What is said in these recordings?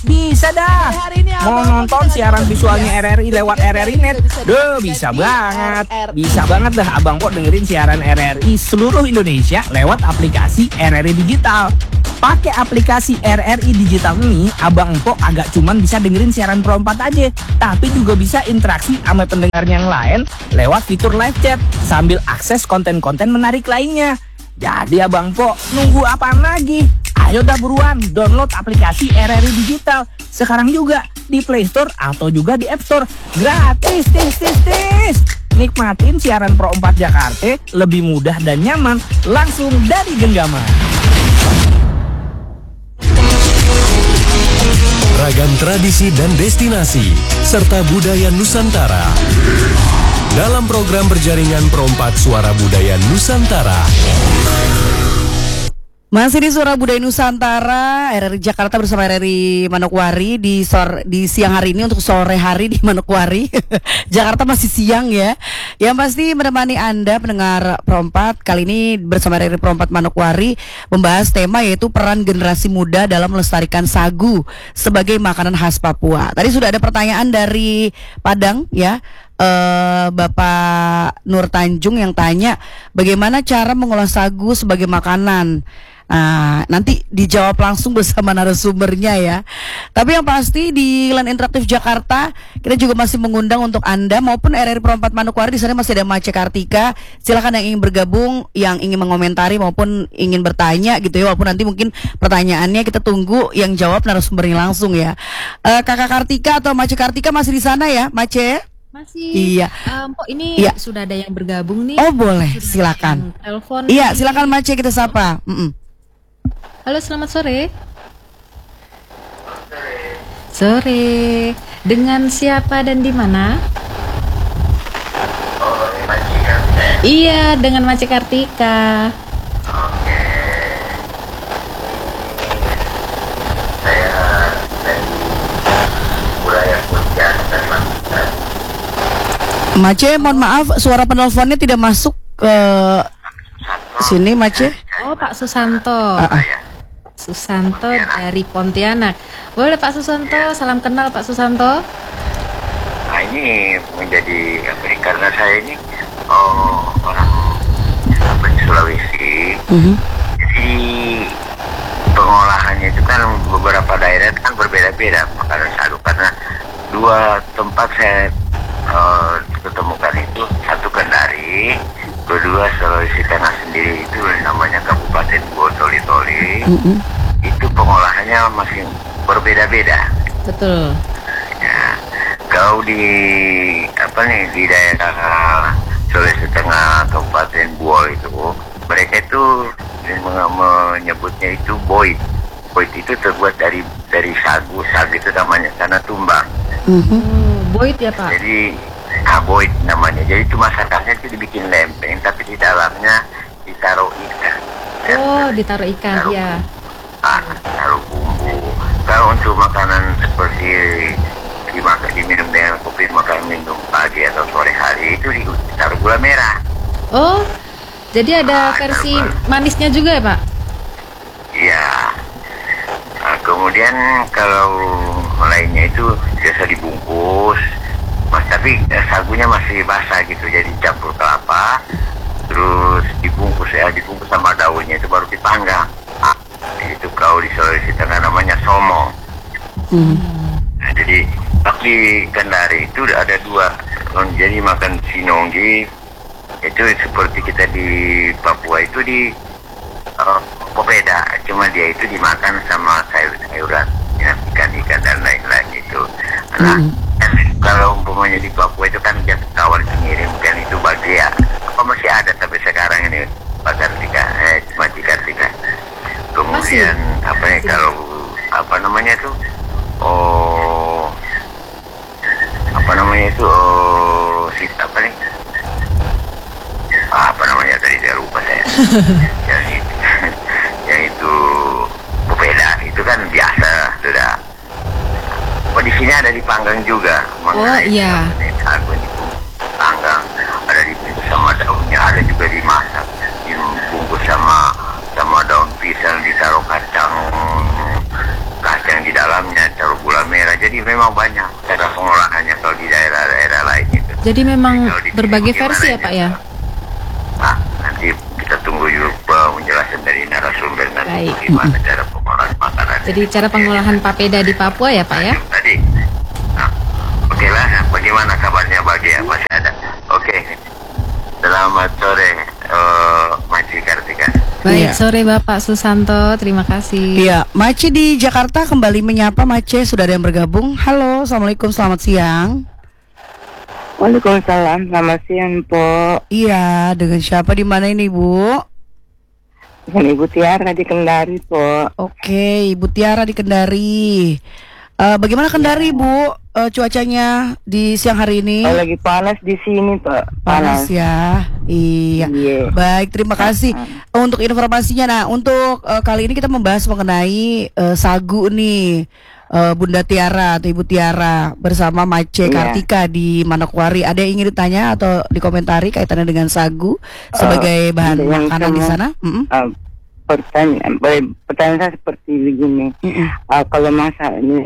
Bisa dah. Mau nonton siaran visualnya RRI lewat RRI Net? Duh, bisa banget. Bisa banget dah Abang Po dengerin siaran RRI seluruh Indonesia lewat aplikasi RRI Digital. Pakai aplikasi RRI Digital ini, Abang Po agak cuman bisa dengerin siaran Pro 4 aja, tapi juga bisa interaksi sama pendengar yang lain lewat fitur live chat sambil akses konten-konten menarik lainnya. Jadi Abang Po, nunggu apaan lagi? Ayo dah buruan download aplikasi RRI Digital sekarang juga di Play Store atau juga di App Store. Gratis, tis. Nikmatin siaran Pro 4 Jakarta lebih mudah dan nyaman langsung dari genggaman. Ragam tradisi dan destinasi serta budaya Nusantara dalam program berjaringan Pro 4 Suara Budaya Nusantara. Masih di Suara Budaya Nusantara, RRI Jakarta bersama RRI Manokwari di siang hari ini untuk sore hari di Manokwari. Jakarta masih siang ya. Yang pasti menemani Anda pendengar Pro 4 kali ini bersama RRI Pro 4 Manokwari membahas tema yaitu peran generasi muda dalam melestarikan sagu sebagai makanan khas Papua. Tadi sudah ada pertanyaan dari Padang ya. Bapak Nur Tanjung yang tanya bagaimana cara mengolah sagu sebagai makanan. Nanti dijawab langsung bersama narasumbernya ya. Tapi yang pasti di Line Interaktif Jakarta kita juga masih mengundang untuk Anda maupun RRI Pro 4 Manokwari. Di sana masih ada Mace Kartika. Silakan yang ingin bergabung, yang ingin mengomentari maupun ingin bertanya gitu ya. Walaupun nanti mungkin pertanyaannya kita tunggu yang jawab narasumbernya langsung ya. Kakak Kartika atau Mace Kartika masih di sana ya, Mace? Masih. Iya. Kok ini sudah ada yang bergabung nih? Oh boleh, silakan. Telepon. Iya, silakan Mace kita sapa. Halo, selamat sore. Sore. Dengan siapa dan di mana? Iya, dengan Mace Kartika. Mace, mohon maaf suara penelponnya tidak masuk ke sini, Mace. Oh, Pak Susanto. Susanto dari Pontianak. Boleh Pak Susanto, salam kenal Pak Susanto. Nah, ini menjadi karena saya ini orang Sulawesi. Jadi pengolahannya itu kan beberapa daerah kan berbeda-beda makanan sagu, karena dua tempat saya ketemukan itu, satu Kendari, kedua Sulawesi Tengah sendiri itu namanya Kabupaten Botoli-Toli. Itu pengolahannya masih berbeda-beda. Betul. Ya, kalau di di daerah Sulawesi Tengah Kabupaten Buol itu, mereka itu menyebutnya itu boit. Boit itu terbuat dari sagu itu namanya karena tumbang. Boit ya Pak. Jadi boit namanya. Jadi itu masakannya itu dibikin lempeng, tapi di dalamnya ditaruh ikan. Oh, ditaruh ikan, ya. Taruh bumbu. Kalau untuk makanan seperti diminum dengan kopi, minum pagi atau sore hari itu ditaruh gula merah. Oh, jadi ada versi manisnya juga ya Pak? Iya. Kemudian kalau lainnya itu biasa dibungkus, tapi sagunya masih basah gitu, jadi campur kelapa, terus dibungkus sama daunnya itu baru dipanggang. Itu kalau di Sulawesi Tengah namanya somo. Nah, jadi di Kendari itu ada dua, jadi makan sinonggi itu seperti kita di Papua itu di beda, cuma dia itu dimakan sama sayur-sayuran, ya, ikan-ikan dan lain-lain itu. Nah, kalau umpamanya di Papua itu kan kawan pengirim kan itu bagia. Apa masih ada sampai sekarang ini Pak Kartika, Maci Kartika. Kemudian kalau tadi saya lupa saya. yang itu pupeda itu kan biasa sudah. Oh, di sini ada dipanggang juga. Iya. Aku dipanggang, ada dibungkus sama daunnya, ada juga dimasak, dibungkus sama daun pisang, ditaruh kacang di dalamnya, taruh memang banyak cara pengolahannya kalau di daerah-daerah lain itu. Jadi memang Kalau di sini berbagai bagaimana versi ya ini? Pak ya? Nah, nanti kita tunggu juga penjelasan dari narasumber nanti Baik. bagaimana cara pengolahan makanan. Jadi cara pengolahan papeda di Papua ya Pak ya? Tadi. Nah, oke lah. Bagaimana kabarnya Bagia? Masih ada? Oke. Selamat sore, Maci Kartika. Iya. Baik, sore Bapak Susanto, terima kasih. Iya, Mace di Jakarta kembali menyapa. Mace sudah ada yang bergabung. Halo, assalamualaikum, selamat siang. Waalaikumsalam, selamat siang, Po. Iya, dengan siapa di mana ini, Bu? Dengan Ibu Tiara di Kendari, Po. Oke, Ibu Tiara di Kendari. Bagaimana Kendari, Bu? Cuacanya di siang hari ini? Oh, lagi panas di sini, Pak. Panas ya. Iya. Iya. Baik, terima kasih untuk informasinya. Nah, untuk kali ini kita membahas mengenai sagu nih. Bunda Tiara atau Ibu Tiara bersama Mace Iya. Kartika di Manokwari. Ada yang ingin ditanya atau dikomentari kaitannya dengan sagu sebagai bahan ada yang makanan di sama. sana? Pertanyaan saya seperti begini. Kalau masa ini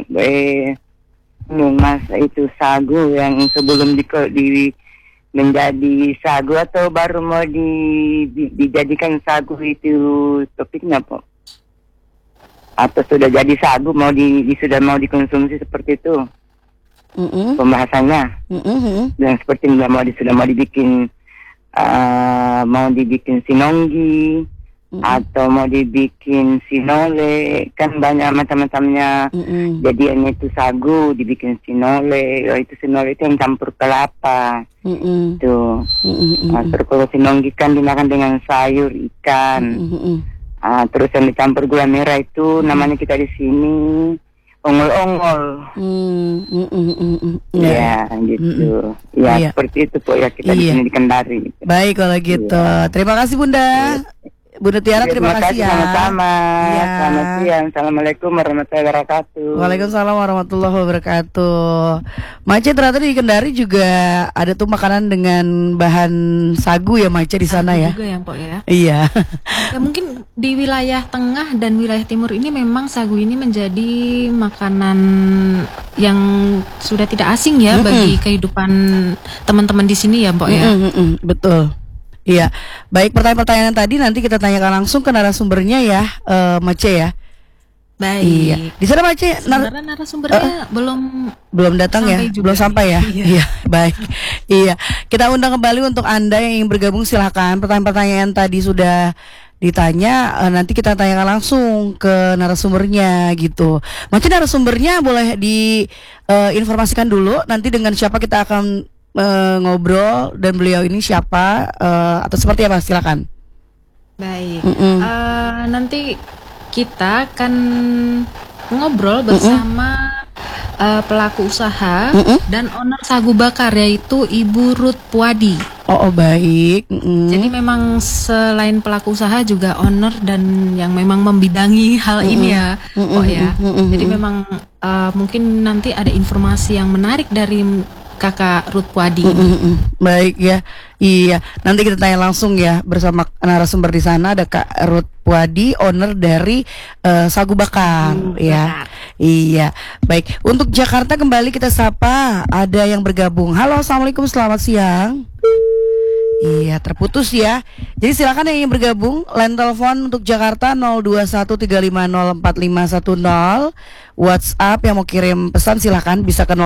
masa itu sagu yang sebelum menjadi sagu atau baru mau dijadikan sagu itu topiknya, Po? Atau sudah jadi sagu sudah mau dikonsumsi seperti itu pembahasannya? Dan seperti sudah mau dibikin sinonggi atau mau dibikin sinole, kan banyak macam-macamnya. Jadiannya itu sagu dibikin sinole. Itu sinole itu yang campur kelapa tuh. Terus kalau sinonggi kan dimakan dengan sayur ikan. Terus yang dicampur gula merah itu namanya kita di sini ongol-ongol. Ya gitu. Ya Iya. seperti itu, Po, ya kita di Iya. sini di Kendari. Baik kalau gitu. Terima kasih Bunda. Bunda Tiara, terima kasih ya. Sama-sama. Iya. Selamat siang. Assalamualaikum warahmatullahi wabarakatuh. Waalaikumsalam warahmatullahi wabarakatuh. Mace, ternyata di Kendari juga ada tuh makanan dengan bahan sagu ya, Mace, di sana ya. Juga ya Pak ya. Iya. Ya mungkin di wilayah tengah dan wilayah timur ini memang sagu ini menjadi makanan yang sudah tidak asing ya bagi kehidupan teman-teman di sini ya Mbak ya. Betul. Iya. Baik, pertanyaan-pertanyaan tadi nanti kita tanyakan langsung ke narasumbernya ya, Mace ya. Baik. Iya. Di sana Mace Sebenarnya narasumbernya belum datang ya, sampai juga. belum sampai ya. Iya. Iya, baik. Iya, kita undang kembali untuk Anda yang ingin bergabung, silahkan. Pertanyaan-pertanyaan tadi sudah ditanya, nanti kita tanyakan langsung ke narasumbernya gitu. Mace, narasumbernya boleh diinformasikan dulu nanti dengan siapa kita akan ngobrol dan beliau ini siapa atau seperti apa, silakan. Baik. Nanti kita akan ngobrol bersama pelaku usaha dan owner sagu bakar, yaitu Ibu Ruth Puadi. Oh, baik. Jadi memang selain pelaku usaha juga owner dan yang memang membidangi hal ini ya, ya. Jadi memang mungkin nanti ada informasi yang menarik dari Kakak Ruth Puadi. Baik ya. Iya, nanti kita tanya langsung ya bersama narasumber di sana, ada Kak Ruth Puadi, owner dari sagu bakar ya. Iya. Baik, untuk Jakarta kembali kita sapa, ada yang bergabung. Halo, assalamualaikum, selamat siang. Iya, terputus ya. Jadi silakan yang ingin bergabung, line telepon untuk Jakarta 0213504510. WhatsApp yang mau kirim pesan silakan bisa ke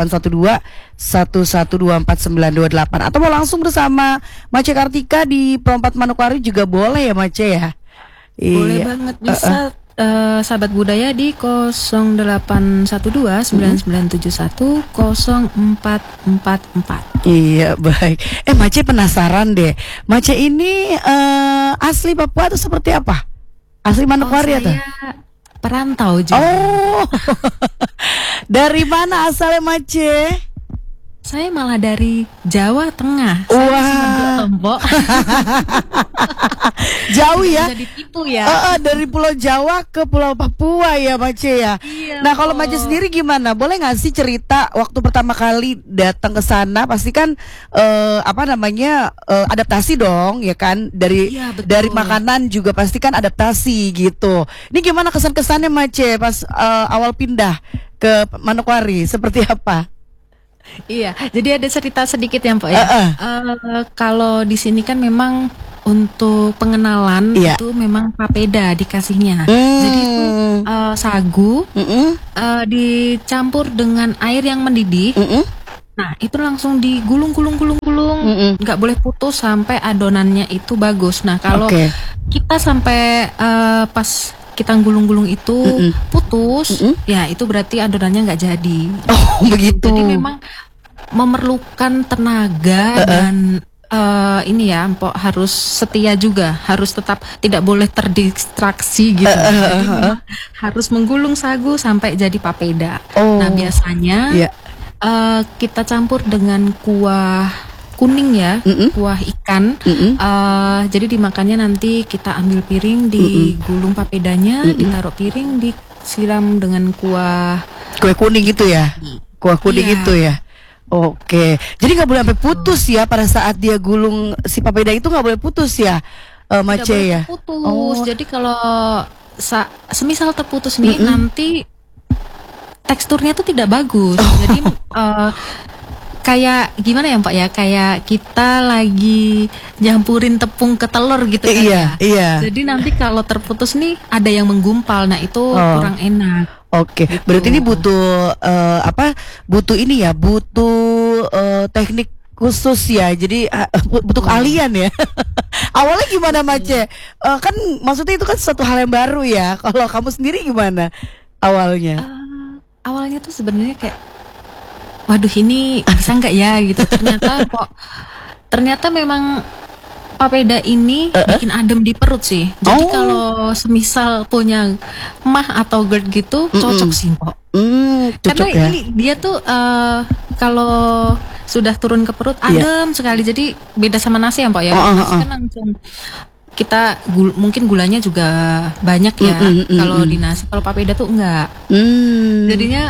0812-1124-9228 atau mau langsung bersama Mace Kartika di Perompat Manokwari juga boleh ya, Mace ya. Boleh banget, bisa sahabat budaya di 0812-9971-0444. Iya, baik. Mace penasaran deh. Mace ini asli Papua atau seperti apa? Asli Manokwari atau? Saya perantau juga. Oh. Dari mana asalnya Mace? Saya malah dari Jawa Tengah. Wah. Saya Sumber Lombok. Jauh ya. Bisa ditipu ya. Dari Pulau Jawa ke Pulau Papua ya Mace ya. Iya, Nah kalau Mpok. Mace sendiri gimana? Boleh nggak sih cerita waktu pertama kali datang ke sana? Pasti kan adaptasi dong ya kan dari Iya, betul. dari makanan juga pasti kan adaptasi gitu. Ini gimana kesan-kesannya Mace pas awal pindah ke Manokwari seperti apa? Iya, jadi ada cerita sedikit ya, Mpok ya. Kalau di sini kan memang untuk pengenalan Iya. itu memang papeda dikasihnya. Jadi itu sagu dicampur dengan air yang mendidih. Nah, itu langsung digulung, nggak boleh putus sampai adonannya itu bagus. Nah, kalau Oke. kita sampai pas kita gulung-gulung itu putus, ya itu berarti adonannya nggak jadi. Oh begitu. Jadi memang memerlukan tenaga dan ini ya, Mpok harus setia juga, harus tetap tidak boleh terdistraksi gitu. Jadi memang harus menggulung sagu sampai jadi papeda. Oh. Nah biasanya Iya. kita campur dengan kuah kuning ya, kuah ikan. Jadi dimakannya nanti kita ambil piring, digulung papedanya, ditaruh piring, disiram dengan kuah. Kue kuning gitu ya? Kuah kuning Iya. itu ya? Oke. Jadi nggak boleh sampai putus ya pada saat dia gulung si papeda itu nggak boleh putus ya, Mace Tidak boleh ya? terputus. Oh. Jadi kalau semisal terputus nih nanti teksturnya tuh tidak bagus. Jadi kayak gimana ya Pak ya? Kayak kita lagi nyampurin tepung ke telur gitu kan Iya, ya. iya. Jadi nanti kalau terputus nih ada yang menggumpal. Nah, itu kurang enak. Oke. Gitu. Berarti ini butuh butuh ini ya, butuh teknik khusus ya. Jadi butuh keahlian ya. Awalnya gimana Mace? Kan maksudnya itu kan suatu hal yang baru ya. Kalau kamu sendiri gimana awalnya? Awalnya tuh sebenarnya kayak waduh ini bisa nggak ya gitu. Ternyata memang papeda ini bikin adem di perut sih. Jadi kalau semisal punya mah atau GERD gitu cocok sih Mpok. Cocok Karena ya. ini dia tuh kalau sudah turun ke perut adem sekali. Jadi beda sama nasi ya Mpok ya. Nasi kan langsung kita mungkin gulanya juga banyak ya. Kalau di nasi, kalau papeda tuh enggak. Jadinya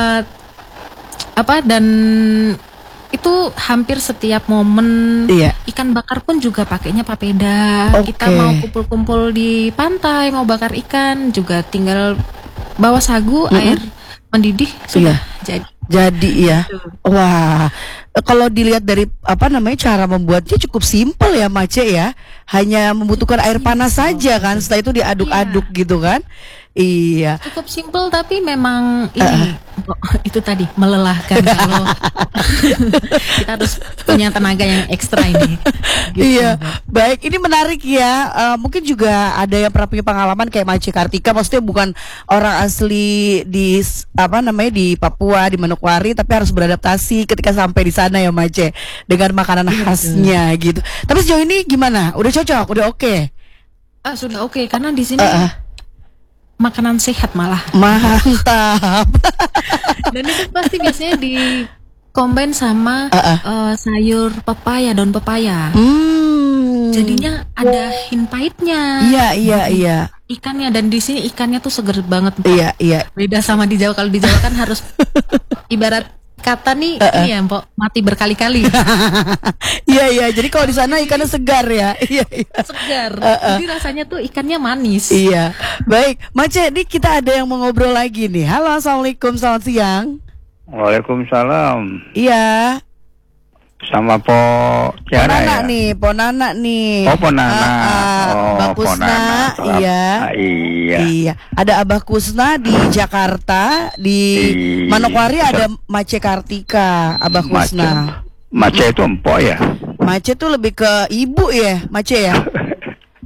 dan itu hampir setiap momen ikan bakar pun juga pakainya papeda. Kita mau kumpul-kumpul di pantai, mau bakar ikan juga tinggal bawa sagu, air mendidih sudah Jadi ya. Wah, kalau dilihat dari cara membuatnya cukup simpel ya Mace ya. Hanya membutuhkan air panas saja kan. Setelah itu diaduk-aduk gitu kan. Iya. Cukup simpel tapi memang ini itu tadi melelahkan kalau kita harus punya tenaga yang ekstra ini. Gitu. Iya, baik. Ini menarik ya. Mungkin juga ada yang pernah punya pengalaman kayak Mace Kartika. Maksudnya bukan orang asli di di Papua, di Manokwari, tapi harus beradaptasi ketika sampai di sana ya Mace dengan makanan khasnya gitu. Tapi sejauh ini gimana? Udah cocok? Udah oke? Sudah oke karena di sini makanan sehat malah. Mantap. Dan itu pasti biasanya di combine sama sayur pepaya, daun pepaya. Jadinya ada hint pahitnya. Iya. Ikannya, dan di sini ikannya tuh seger banget. Iya. Beda sama di Jawa. Kalau di Jawa kan harus ibarat kata nih ini ya Mpok, mati berkali-kali. Iya. Jadi kalau di sana ikannya segar ya. Iya. Segar. Jadi rasanya tuh ikannya manis. Iya. Baik, Mace, ini kita ada yang mau ngobrol lagi nih. Halo, assalamualaikum, selamat siang. Waalaikumsalam. Iya. Sama Po Tiara ya? Ponana nih. Oh, Ponana. Abah Kusna, iya. Iya. Ada Abah Kusna di Jakarta, di Manokwari ada Mace Kartika, Abah Kusna. Mace itu empok ya? Mace tuh lebih ke ibu ya, Mace ya?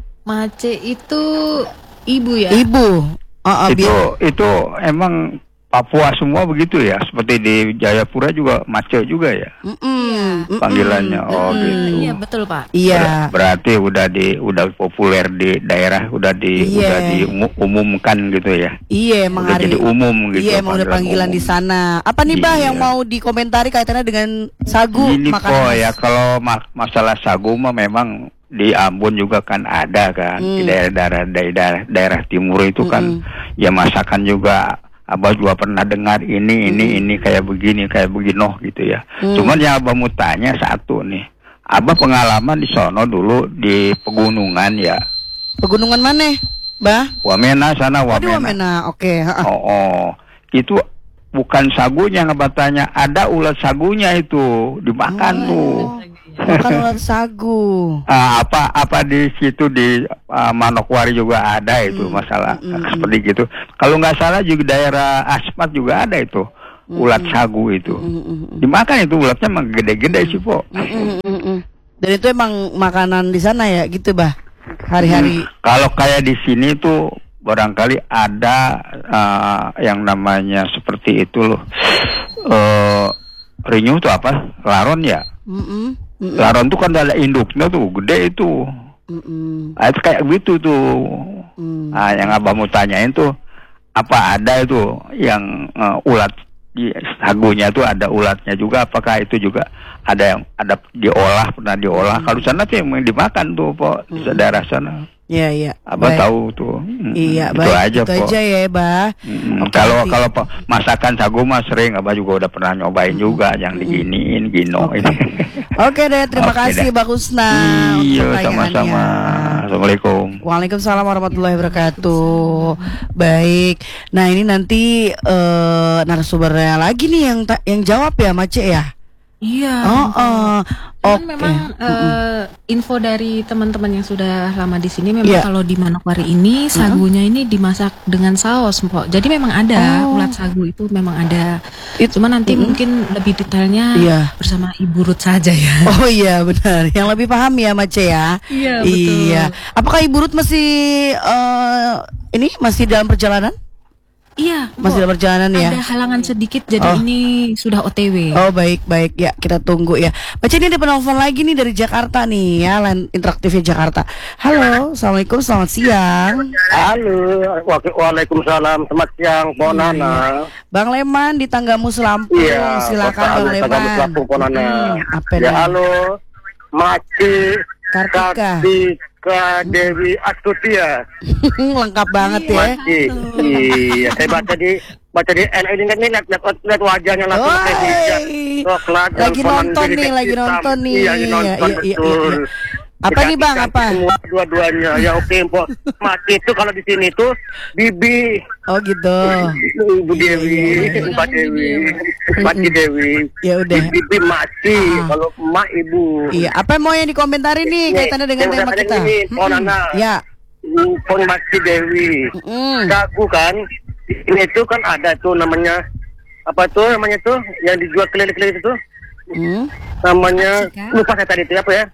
Mace itu ibu ya? Ibu. Itu emang Papua semua begitu ya, seperti di Jayapura juga mace juga ya panggilannya. Oh gitu. Iya betul Pak. Iya. Berarti udah populer di daerah, udah diumumkan gitu ya. Iya, emang Udah jadi umum gitu. Iya, emang udah panggilan umum di sana. Apa nih Bah yang mau dikomentari kaitannya dengan sagu Ini makanan? kok ya, kalau masalah sagu mah memang di Ambon juga kan ada kan, di daerah timur itu kan ya masakan juga. Abah juga pernah dengar ini kayak begini gitu ya. Cuman yang Abah mau tanya satu nih, Abah pengalaman di sono dulu di pegunungan ya. Pegunungan mana, Bah? Wamena sana, Di Wamena. Wamena, oke. Itu bukan sagunya, yang tanya, ada ulat sagunya itu dimakan tuh. Makan ulat sagu. Apa di situ di Manokwari juga ada itu masalah seperti gitu. Kalau nggak salah juga daerah Asmat juga ada itu ulat sagu itu. Dimakan itu ulatnya emang gede-gede sih Po. Dan itu emang makanan di sana ya gitu Bah. Hari-hari. Kalau kayak di sini tuh barangkali ada yang namanya seperti itu loh. Rinyu tuh apa? Laron ya. Laron tuh kan ada induknya tuh, gede itu. Itu kayak gitu tuh. Nah, yang Abah mau tanyain tuh, apa ada itu yang ulat di sagunya tuh ada ulatnya juga? Apakah itu juga ada pernah diolah? Kalau sana tuh yang dimakan tuh, Po, di daerah sana. Iya. Abah Baik. tahu tuh. Iya, itu baik. aja, Itu Po. aja ya, Bah. Oke, Kalau nanti. masakan sagu mah sering, Abah juga udah pernah nyobain juga yang diginiin, gino ini. Oke deh, terima Oke kasih deh. Mbak Kusna untuk Iya, pertanyaannya. sama-sama. Assalamualaikum. Waalaikumsalam warahmatullahi wabarakatuh. Baik. Nah, ini nanti narasumbernya lagi nih yang jawab ya, Mace ya. Iya. Oke. Memang info dari teman-teman yang sudah lama di sini memang Iya. kalau di Manokwari ini sagunya ini dimasak dengan saus, Mpok. Jadi memang ada ulat sagu itu memang ada. Cuma nanti mungkin lebih detailnya Iya. bersama Ibu Ruth saja ya. Oh iya benar, yang lebih paham ya Mace ya. Iya, betul. Iya. Apakah Ibu Ruth masih masih dalam perjalanan? Iya, Masih dalam perjalanan ya. ada halangan sedikit jadi ini sudah OTW. Oh baik ya, kita tunggu ya. Mace, ini ada penelpon lagi nih dari Jakarta nih ya, line interaktifnya Jakarta. Halo, assalamualaikum, selamat siang. Halo, waalaikumsalam, selamat siang, Ponana. Bang Leman di Tanggamus Lampung, silakan Bang Leman. Lampung, Ponana. Apa Ya, nih? halo, Maci Kartika. Dewi Astutia. Lengkap banget ya. Maci. Iya, saya baca di ini kan nih lihat wajahnya langsung Woi. saya coklat. Lagi teleponan nonton jadi nih, lagi hitam. nonton nih. Iya, lagi nonton Iya. betul. Apa nih Bang, apa? Semua dua-duanya. Ya oke, Mpok. Maci itu kalau di sini tuh Bibi. Oh gitu. Ibu Dewi, Mbak Dewi, Maci Dewi. Ya udah. Bibi Maci, kalau emak ibu. Iya, apa mau yang dikomentari nih kaitannya dengan tema kita? Oh Nana, Ya. Pon Maci Dewi. Mm. Sagu kan, ini tuh kan ada tuh namanya apa tuh namanya tuh yang dijual keliling-keliling itu tuh Mm. namanya lupa saya tadi itu apa ya?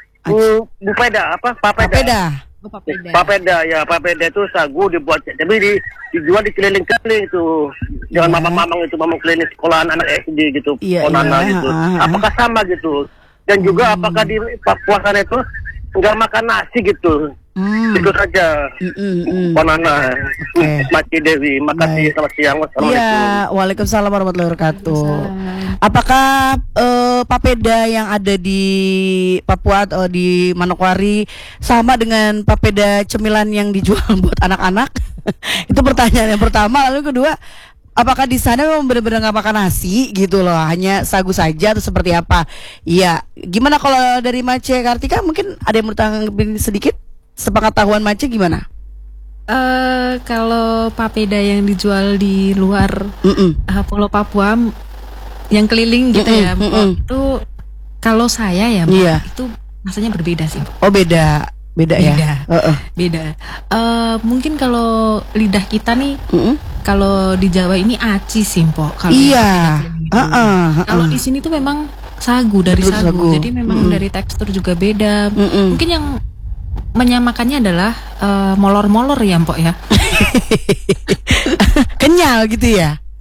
Bupeda apa? Papeda. Papeda ya, papeda itu sagu dibuat tapi dijual di keliling-keliling tuh. Jangan mamang-mamang itu mamang keliling sekolahan anak SD gitu, Iya, Onana iya, gitu. ah. Apakah sama gitu? Dan juga apakah di Papua sana itu nggak makan nasi gitu? Itu saja. Onana, Oke. Maci Dewi, makasih, Baik. selamat siang, wassalamualaikum. Iya, waalaikumsalam warahmatullahi wabarakatuh. Apakah papeda yang ada di Papua atau di Manokwari sama dengan papeda cemilan yang dijual buat anak-anak? Itu pertanyaan yang pertama. Lalu kedua, apakah di sana memang benar-benar nggak makan nasi gitu loh, hanya sagu saja atau seperti apa? Iya, gimana kalau dari Mace Kartika, mungkin ada yang bertanggung sedikit? Sepengetahuan Mace gimana? Kalau papeda yang dijual di luar Pulau Papua yang keliling gitu ya, Mpok, itu kalau saya ya, Mpok, Iya. itu rasanya berbeda sih, Mpok. Oh beda ya. Beda. Mungkin kalau lidah kita nih, kalau di Jawa ini aci sih, Mpok. Kalau Iya. kalau di sini tuh memang sagu dari Betul, sagu. sagu. Jadi memang dari tekstur juga beda. Mungkin yang menyamakannya adalah molor-molor ya, Mpok ya. Kenyal gitu ya.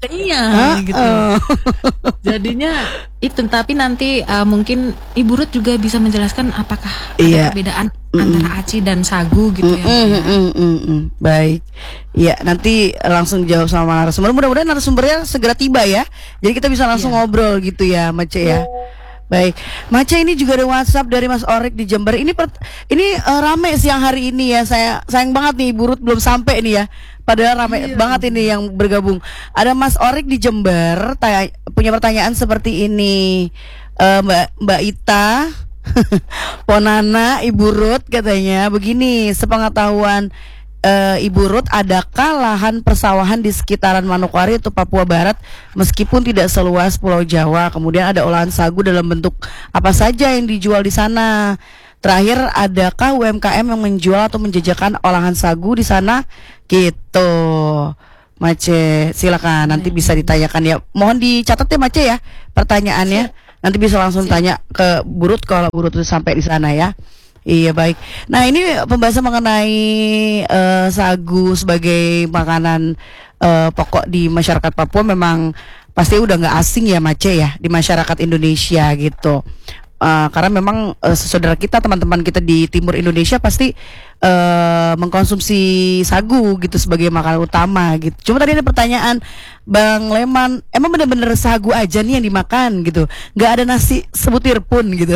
Iya gitu. Jadinya itu, tapi nanti mungkin Ibu Ruth juga bisa menjelaskan apakah ada perbedaan antara aci dan sagu gitu ya. Baik. Iya, nanti langsung jawab sama narasumber. Mudah-mudahan narasumbernya segera tiba ya. Jadi kita bisa langsung ngobrol gitu ya, Mace ya. Baik, Mace, ini juga ada WhatsApp dari Mas Orik di Jember. Ini rame siang hari ini ya. Saya sayang banget nih Ibu Ruth belum sampai nih ya. Padahal rame banget ini yang bergabung. Ada Mas Orik di Jember punya pertanyaan seperti ini. Mbak Ita, Ponana, Ibu Ruth katanya begini, sepengetahuan Ibu Ruth, adakah lahan persawahan di sekitaran Manokwari atau Papua Barat meskipun tidak seluas Pulau Jawa? Kemudian ada olahan sagu dalam bentuk apa saja yang dijual di sana? Terakhir, adakah UMKM yang menjual atau menjajakan olahan sagu di sana? Gitu. Mace, silakan nanti bisa ditanyakan ya. Mohon dicatat ya Mace ya pertanyaannya. Nanti bisa langsung tanya ke Bu Ruth kalau Bu Ruth sampai di sana ya. Iya, baik. Nah, ini pembahasan mengenai sagu sebagai makanan pokok di masyarakat Papua memang pasti udah nggak asing ya Mace ya di masyarakat Indonesia gitu. Karena memang saudara kita, teman-teman kita di timur Indonesia pasti mengkonsumsi sagu gitu sebagai makanan utama gitu. Cuma tadi ada pertanyaan Bang Leman, emang bener-bener sagu aja nih yang dimakan gitu, nggak ada nasi sebutir pun gitu.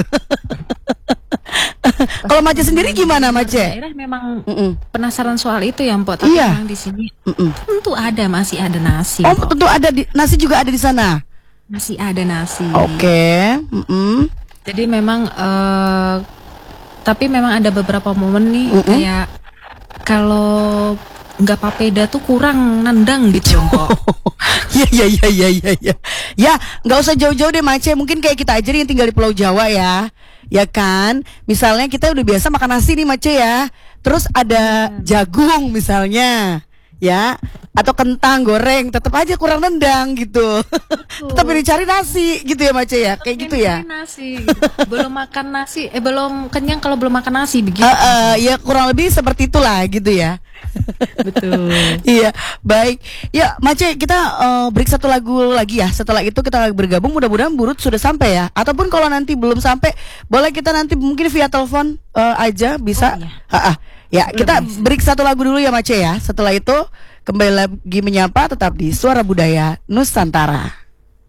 Kalau Mace sendiri gimana Mace? Daerah memang penasaran soal itu ya Mpok. Tapi memang di sini tentu masih ada nasi. Oh Mpok. Tentu ada nasi juga ada di sana. Masih ada nasi. Oke. Jadi memang tapi memang ada beberapa momen nih kayak kalau nggak papeda tuh kurang nendang gitu Mpok. Ya. Ya, nggak usah jauh-jauh deh Mace. Mungkin kayak kita aja nih yang tinggal di Pulau Jawa ya. Ya kan, misalnya kita udah biasa makan nasi nih Mace ya. Terus ada jagung misalnya, ya, atau kentang goreng, tetap aja kurang nendang gitu. Tetap dicari nasi gitu ya Mace ya, kayak gitu ya. Nasi, gitu. Belum makan nasi, belum kenyang kalau belum makan nasi begitu. Ya kurang lebih seperti itulah gitu ya. Betul. Iya, baik. Ya, Mace, kita break satu lagu lagi ya. Setelah itu kita bergabung. Mudah-mudahan Bu Ruth sudah sampai ya. Ataupun kalau nanti belum sampai, boleh kita nanti mungkin via telepon aja bisa. Ya, kita break satu lagu dulu ya Mace ya. Setelah itu kembali lagi menyapa tetap di Suara Budaya Nusantara.